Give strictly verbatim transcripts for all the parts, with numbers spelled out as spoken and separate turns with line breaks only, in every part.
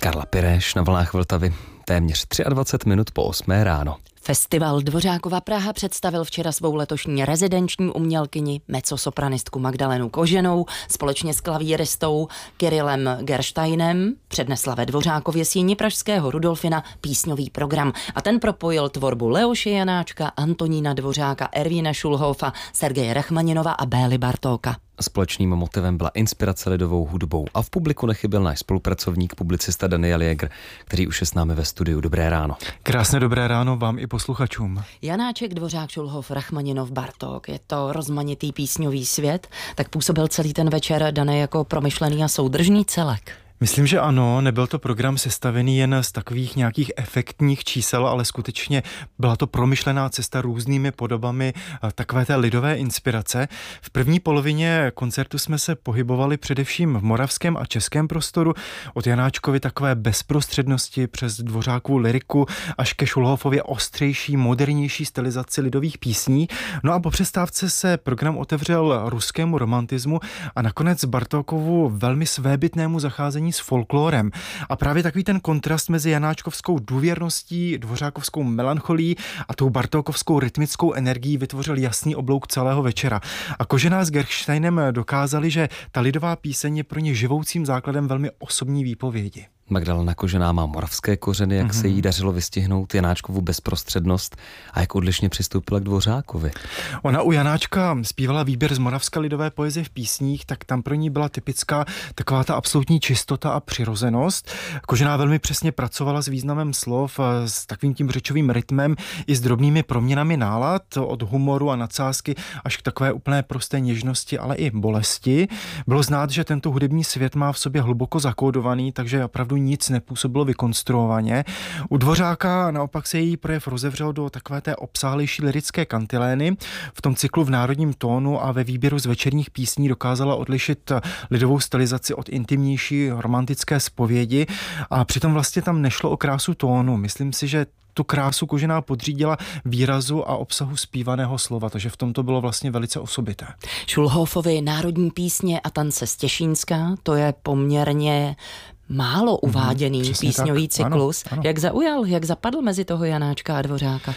Karla Pireš na vlnách Vltavy, téměř dvacet tři minut po osmé ráno.
Festival Dvořákova Praha představil včera svou letošní rezidenční umělkyni, mezzosopranistku Magdalenu Koženou, společně s klavíristou Kirillem Gersteinem přednesla ve Dvořákově síni pražského Rudolfina písňový program a ten propojil tvorbu Leoše Janáčka, Antonína Dvořáka, Ervína Šulhofa, Sergeje Rachmaninova a Bély Bartóka.
Společným motivem byla inspirace lidovou hudbou a v publiku nechyběl náš spolupracovník, publicista Daniel Jäger, který už je s námi ve studiu. Dobré ráno.
Krásné dobré ráno vám i posluchačům.
Janáček, Dvořák, Šulhov, Rachmaninov, Bartók. Je to rozmanitý písňový svět, tak působil celý ten večer, Dané, jako promyšlený a soudržný celek.
Myslím, že ano, nebyl to program sestavený jen z takových nějakých efektních čísel, ale skutečně byla to promyšlená cesta různými podobami takové té lidové inspirace. V první polovině koncertu jsme se pohybovali především v moravském a českém prostoru, od Janáčkovy takové bezprostřednosti přes Dvořákovu lyriku až ke Šulhofově ostřejší, modernější stylizaci lidových písní. No a po přestávce se program otevřel ruskému romantismu a nakonec Bartókovu velmi svébytnému zacházení s folklorem. A právě takový ten kontrast mezi janáčkovskou důvěrností, dvořákovskou melancholí a tou bartókovskou rytmickou energií vytvořil jasný oblouk celého večera. A Kožená s Gersteinem dokázali, že ta lidová píseň je pro ně živoucím základem velmi osobní výpovědi.
Magdalena Kožená má moravské kořeny, jak mm-hmm. se jí dařilo vystihnout Janáčkovu bezprostřednost a jak odlišně přistoupila k Dvořákovi.
Ona u Janáčka zpívala výběr z moravské lidové poezie v písních, tak tam pro ní byla typická taková ta absolutní čistota a přirozenost. Kožená velmi přesně pracovala s významem slov, s takovým tím řečovým rytmem i s drobnými proměnami nálad, od humoru a nadsázky až k takové úplné prosté něžnosti, ale i bolesti. Bylo znát, že tento hudební svět má v sobě hluboko zakódovaný, takže opravdu nic nepůsobilo vykonstruovaně. U Dvořáka naopak se její projev rozevřel do takové té obsáhlejší lirické kantilény. V tom cyklu v národním tónu a ve výběru z večerních písní dokázala odlišit lidovou stylizaci od intimnější romantické zpovědi a přitom vlastně tam nešlo o krásu tónu. Myslím si, že tu krásu Kožená podřídila výrazu a obsahu zpívaného slova, takže v tom to bylo vlastně velice osobité.
Šulhofovi národní písně a tance z Těšínska, to je poměrně málo uváděný mm, písňový tak. cyklus. Ano, ano. Jak zaujal, jak zapadl mezi toho Janáčka a Dvořáka?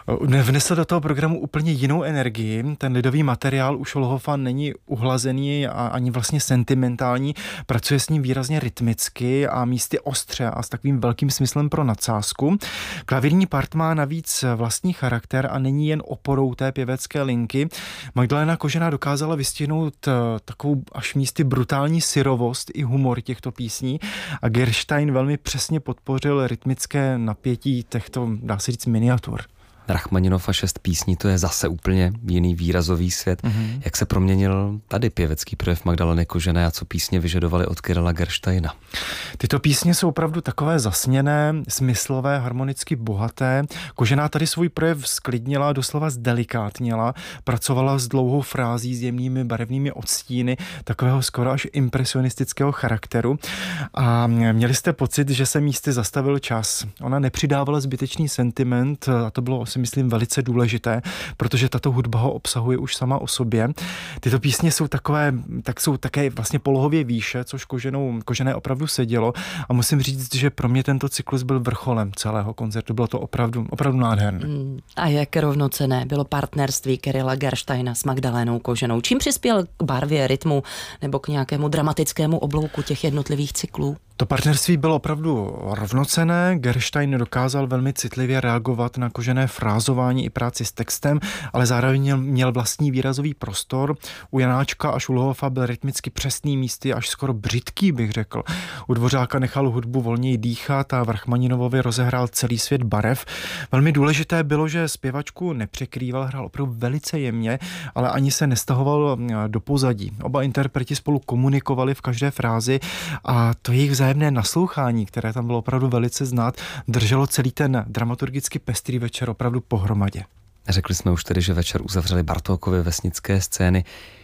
Vnesl do toho programu úplně jinou energii. Ten lidový materiál u Šulhofa není uhlazený a ani vlastně sentimentální. Pracuje s ním výrazně rytmicky a místy ostře a s takovým velkým smyslem pro nadsázku. Klavírní part má navíc vlastní charakter a není jen oporou té pěvecké linky. Magdalena Kožená dokázala vystihnout takovou až místy brutální syrovost i humor těchto písní a Gerstein velmi přesně podpořil rytmické napětí těchto, dá se říct, miniatur.
Rachmaninov a šest písní, to je zase úplně jiný výrazový svět. Mm-hmm. Jak se proměnil tady pěvecký projev Magdaleny Kožené a co písně vyžadovali od Kirilla Gersteina?
Tyto písně jsou opravdu takové zasněné, smyslové, harmonicky bohaté. Kožená tady svůj projev sklidnila, doslova zdelikátnila, pracovala s dlouhou frází, s jemnými barevnými odstíny, takového skoro až impresionistického charakteru. A měli jste pocit, že se místy zastavil čas. Ona nepřidávala zbytečný sentiment a to bylo si myslím velice důležité, protože tato hudba ho obsahuje už sama o sobě. Tyto písně jsou takové, tak jsou také vlastně polohově výše, což Koženou, Kožené opravdu sedělo a musím říct, že pro mě tento cyklus byl vrcholem celého koncertu. Bylo to opravdu, opravdu nádherné.
Mm, a jak rovnocenné bylo partnerství Kirilla Gersteina s Magdalenou Koženou? Čím přispěl k barvě, rytmu nebo k nějakému dramatickému oblouku těch jednotlivých cyklů?
To partnerství bylo opravdu rovnocenné. Gerstein dokázal velmi citlivě reagovat na Kožené frázování i práci s textem, ale zároveň měl vlastní výrazový prostor. U Janáčka a Šulhofa byl rytmicky přesný, místy až skoro břitký, bych řekl. U Dvořáka nechal hudbu volněji dýchat a v Rachmaninovovi rozehrál celý svět barev. Velmi důležité bylo, že zpěvačku nepřekrýval, hrál opravdu velice jemně, ale ani se nestahoval do pozadí. Oba interpreti spolu komunikovali v každé frázi a to jejich vzájemné naslouchání, které tam bylo opravdu velice znát, drželo celý ten dramaturgicky pestrý večer opravdu pohromadě.
Řekli jsme už tedy, že večer uzavřeli Bartókovy vesnické scény.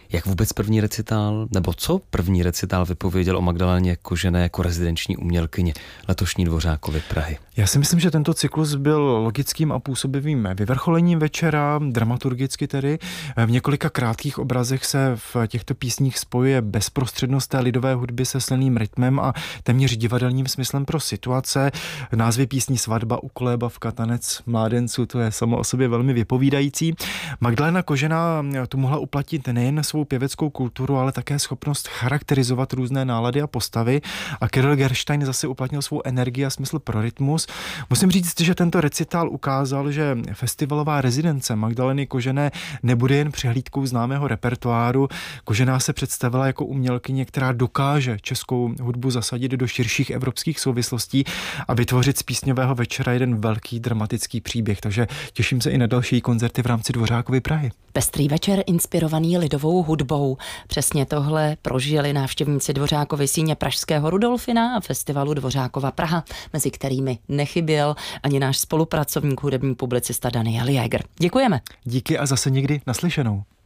Jak vůbec první recitál, nebo co první recitál vypověděl o Magdaléně Kožené jako rezidenční umělkyni letošní Dvořákovy Prahy?
Já si myslím, že tento cyklus byl logickým a působivým vyvrcholením večera, dramaturgicky tedy. V několika krátkých obrazech se v těchto písních spojuje bezprostřednost té lidové hudby se silným rytmem a téměř divadelním smyslem pro situace. Názvy písní Svatba, Ukolébavka, Tanec mládenců, to je samo o sobě velmi vypovídající. Magdaléna Kožená tu mohla uplatnit nejen svou pěveckou kulturu, ale také schopnost charakterizovat různé nálady a postavy, a Kyrill Gerstein zase uplatnil svou energii a smysl pro rytmus. Musím říct, že tento recitál ukázal, že festivalová rezidence Magdalény Kožené nebude jen přehlídkou známého repertoáru. Kožená se představila jako umělkyně, která dokáže českou hudbu zasadit do širších evropských souvislostí a vytvořit z písňového večera jeden velký dramatický příběh. Takže těším se i na další koncerty v rámci Dvořákovy Prahy.
Pestrý večer inspirovaný lidovou hudbou. Přesně tohle prožili návštěvníci Dvořákovy síně pražského Rudolfina a festivalu Dvořákova Praha, mezi kterými nechyběl ani náš spolupracovník, hudební publicista Daniel Jäger. Děkujeme.
Díky a zase někdy naslyšenou.